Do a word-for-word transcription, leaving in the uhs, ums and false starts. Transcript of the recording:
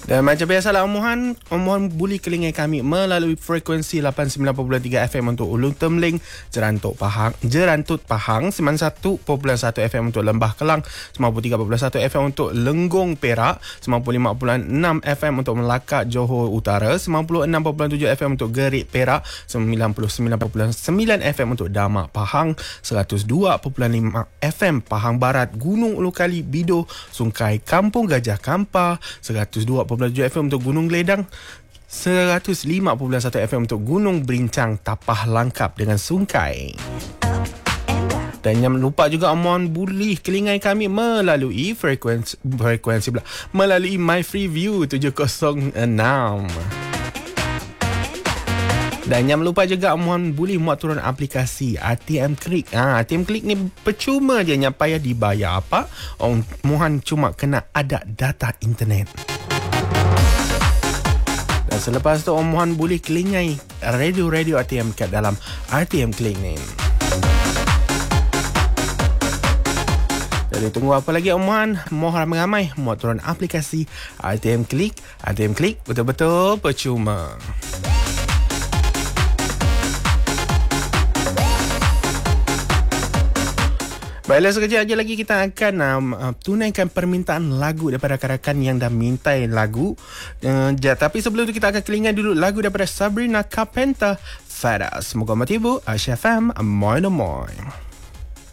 Dan macam biasalah Om Mohan boleh kelingai kami melalui frekuensi lapan puluh sembilan perpuluhan tiga F M untuk Ulung Temling, Jerantut Pahang, Jerantut Pahang, sembilan puluh satu perpuluhan satu F M untuk Lembah Kelang, sembilan puluh tiga perpuluhan satu F M untuk Lenggong Perak, sembilan puluh lima perpuluhan enam F M untuk Melaka Johor Utara, sembilan puluh enam perpuluhan tujuh F M untuk Gerik Perak, sembilan puluh sembilan perpuluhan sembilan F M untuk Damak Pahang, seratus dua perpuluhan lima F M Pahang Barat, Gunung Ulu Kali Bido, Sungai Kampung Gajah Kampar, seratus dua perpuluhan tujuh F M untuk Gunung Geledang, seratus lima perpuluhan satu F M untuk Gunung Berincang Tapah Langkap dengan Sungai. Dan jangan lupa juga Om boleh kelingai kami melalui frekuensi frekuensi pula melalui My Freeview tujuh kosong enam. Dan jangan lupa juga Om boleh muat turun aplikasi A T M Klik. Ha, A T M Klik ni percuma je, yang payah dibayar apa. Om Mohan cuma kena ada data internet. Dan selepas tu Om Mohan boleh kelingai radio-radio A T M kat dalam A T M Klik ni. Jadi tunggu apa lagi Om Mohan? Mohon ramai-ramai muat turun aplikasi A T M Klik. A T M Klik betul-betul percuma. Baiklah, sekejap aja lagi kita akan um, uh, tunaikan permintaan lagu daripada rakan-rakan yang dah mintai lagu. Uh, ja, tapi sebelum tu kita akan kelingan dulu lagu daripada Sabrina Carpenter, Fada. Semoga matibu, Aisyah F M, Moin Moin.